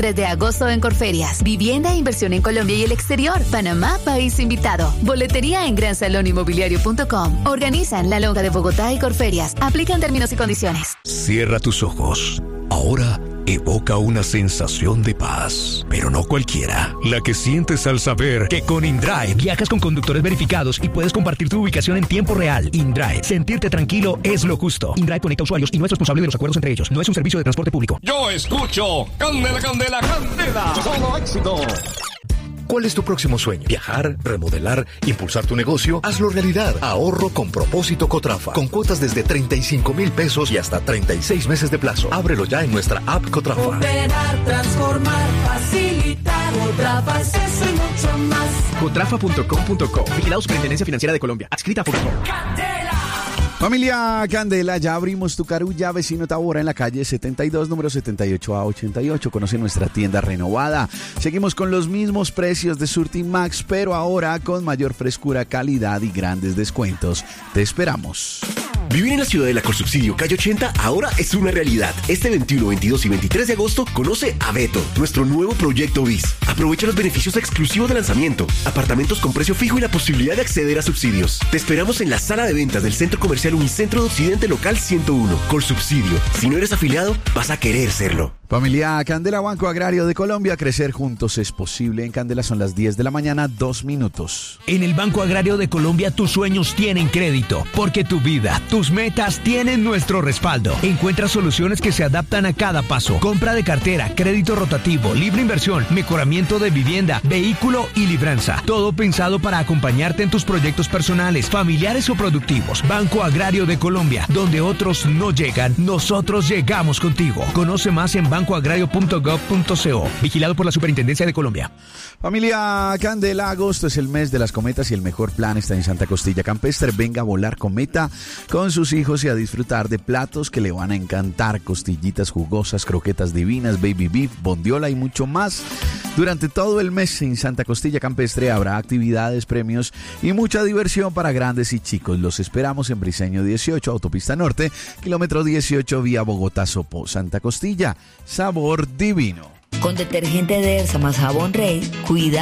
3 de agosto en Corferias. Vivienda e inversión en Colombia y el exterior. Panamá, país invitado. Boletería en gransalonimobiliario.com. Organizan La Lonja de Bogotá y Corferias. Aplican términos y condiciones. Cierra tus ojos. Ahora evoca una sensación de paz, pero no cualquiera. La que sientes al saber que con InDrive viajas con conductores verificados y puedes compartir tu ubicación en tiempo real. InDrive. Sentirte tranquilo es lo justo. InDrive conecta usuarios y no es responsable de los acuerdos entre ellos. No es un servicio de transporte público. Yo escucho Candela, Candela, Candela. Solo éxito. ¿Cuál es tu próximo sueño? ¿Viajar? ¿Remodelar? ¿Impulsar tu negocio? Hazlo realidad. Ahorro con propósito Cotrafa. Con cuotas desde 35,000 pesos y hasta 36 meses de plazo. Ábrelo ya en nuestra app Cotrafa. Operar, transformar, facilitar. Cotrafa es eso y mucho más. Cotrafa.com.co. Vigilado Superintendencia Financiera de Colombia. Adscrita a Fogacor. Familia Candela, ya abrimos tu carulla, vecino Tabora, en la calle 72, número 78A88. Conoce nuestra tienda renovada. Seguimos con los mismos precios de Surtimax, pero ahora con mayor frescura, calidad y grandes descuentos. Te esperamos. Vivir en la ciudad de la Colsubsidio, calle 80, ahora es una realidad. Este 21, 22 y 23 de agosto, conoce a Beto, nuestro nuevo proyecto BIS. Aprovecha los beneficios exclusivos de lanzamiento, apartamentos con precio fijo y la posibilidad de acceder a subsidios. Te esperamos en la sala de ventas del Centro Comercial Unicentro de Occidente Local 101. Colsubsidio. Si no eres afiliado, vas a querer serlo. Familia Candela, Banco Agrario de Colombia, crecer juntos es posible. En Candela son las 10 de la mañana, 2 minutos. En el Banco Agrario de Colombia tus sueños tienen crédito, porque tu vida, tus metas tienen nuestro respaldo. Encuentra soluciones que se adaptan a cada paso. Compra de cartera, crédito rotativo, libre inversión, mejoramiento de vivienda, vehículo y libranza. Todo pensado para acompañarte en tus proyectos personales, familiares o productivos. Banco Agrario de Colombia, donde otros no llegan, nosotros llegamos contigo. Conoce más en bancoagrario.gov.co. Vigilado por la Superintendencia de Colombia. Familia Candela, agosto es el mes de las cometas y el mejor plan está en Santa Costilla Campestre. Venga a volar cometa con sus hijos y a disfrutar de platos que le van a encantar. Costillitas jugosas, croquetas divinas, baby beef, bondiola y mucho más. Durante todo el mes en Santa Costilla Campestre habrá actividades, premios y mucha diversión para grandes y chicos. Los esperamos en Briceño 18, Autopista Norte, kilómetro 18, vía Bogotá-Sopó. Santa Costilla, sabor divino. Con detergente Dersa más jabón Rey, cuida